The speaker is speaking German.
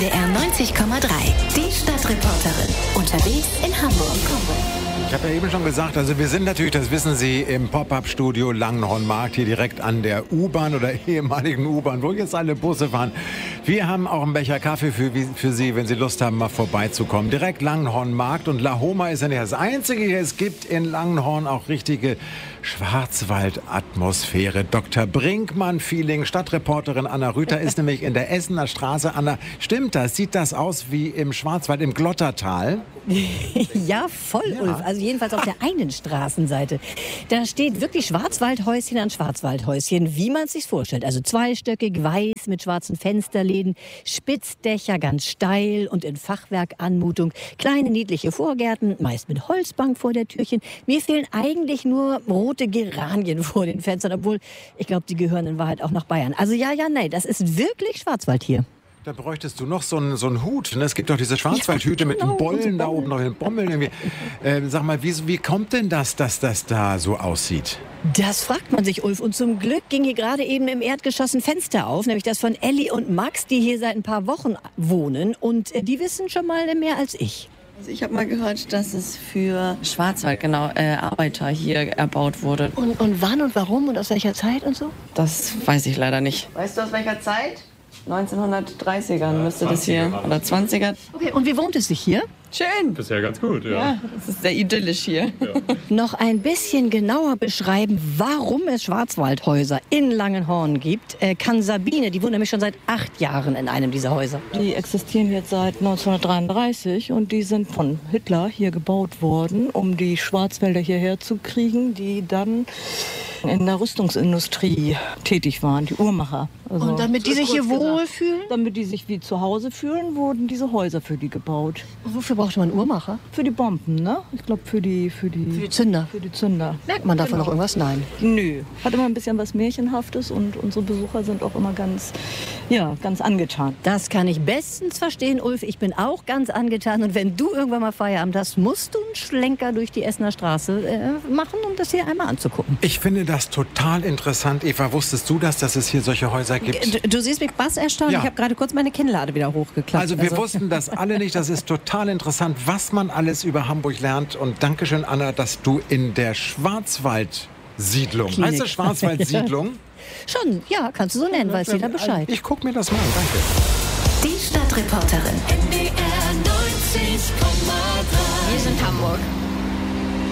NDR 90,3. Die Stadtreporterin. Unterwegs in Hamburg. Ich habe ja eben schon gesagt, also wir sind natürlich, das wissen Sie, im Pop-Up-Studio Langenhornmarkt, hier direkt an der U-Bahn oder ehemaligen U-Bahn, wo jetzt alle Busse fahren. Wir haben auch einen Becher Kaffee für Sie, wenn Sie Lust haben, mal vorbeizukommen. Direkt Langenhornmarkt, und La Homa ist ja nicht das Einzige. Es gibt in Langenhorn auch richtige Schwarzwaldatmosphäre. Dr. Brinkmann-Feeling, Stadtreporterin Anna Rüther ist nämlich in der Essener Straße. Anna, stimmt das? Sieht das aus wie im Schwarzwald, im Glottertal? Ja, voll, ja. Ulf. Also jedenfalls auf der einen Straßenseite. Da steht wirklich Schwarzwaldhäuschen an Schwarzwaldhäuschen, wie man es sich vorstellt. Also zweistöckig, weiß, mit schwarzen Fensterläden, Spitzdächer, ganz steil und in Fachwerkanmutung. Kleine, niedliche Vorgärten, meist mit Holzbank vor der Türchen. Mir fehlen eigentlich nur rote Geranien vor den Fenstern, obwohl ich glaube, die gehören in Wahrheit auch nach Bayern. Also nee, das ist wirklich Schwarzwald hier. Da bräuchtest du noch so einen Hut. Es gibt doch diese Schwarzwaldhüte mit einem Bollen da oben, noch den Bommeln irgendwie. Sag mal, wie kommt denn das, dass das da so aussieht? Das fragt man sich, Ulf. Und zum Glück ging hier gerade eben im Erdgeschoss ein Fenster auf, nämlich das von Elli und Max, die hier seit ein paar Wochen wohnen. Und die wissen schon mal mehr als ich. Also ich habe mal gehört, dass es für Schwarzwald, Arbeiter hier erbaut wurde. Und wann und warum und aus welcher Zeit und so? Das weiß ich leider nicht. Weißt du, aus welcher Zeit? 1930ern müsste das hier, oder 20er. Okay, und wie wohnt es sich hier? Schön. Bisher ganz gut, ja. Ja, das ist sehr idyllisch hier. Ja. Noch ein bisschen genauer beschreiben, warum es Schwarzwaldhäuser in Langenhorn gibt, kann Sabine. Die wohnt nämlich schon seit 8 Jahren in einem dieser Häuser. Die existieren jetzt seit 1933 und die sind von Hitler hier gebaut worden, um die Schwarzwälder hierher zu kriegen, die dann in der Rüstungsindustrie tätig waren, die Uhrmacher. Also, und damit die sich hier wohlfühlen? Damit die sich wie zu Hause fühlen, wurden diese Häuser für die gebaut. Wofür braucht man Uhrmacher? Für die Bomben, ne? Ich glaube für die Zünder. Für die Zünder. Merkt man davon noch irgendwas? Nein. Nö. Hat immer ein bisschen was Märchenhaftes und unsere Besucher sind auch immer ganz angetan. Das kann ich bestens verstehen, Ulf. Ich bin auch ganz angetan. Und wenn du irgendwann mal Feierabend hast, musst du einen Schlenker durch die Essener Straße machen, um das hier einmal anzugucken. Ich finde das total interessant. Eva, wusstest du das, dass es hier solche Häuser gibt? Du siehst mich bass erstaunt. Ja. Ich habe gerade kurz meine Kinnlade wieder hochgeklappt. Also wir wussten das alle nicht. Das ist total interessant, was man alles über Hamburg lernt. Und Dankeschön, Anna, dass du in der Schwarzwaldsiedlung, heißt das Schwarzwaldsiedlung? Schon, ja, kannst du so nennen, weiß jeder Bescheid. Ich gucke mir das mal an, danke. Die Stadtreporterin. NDR 90,3. Wir sind Hamburg.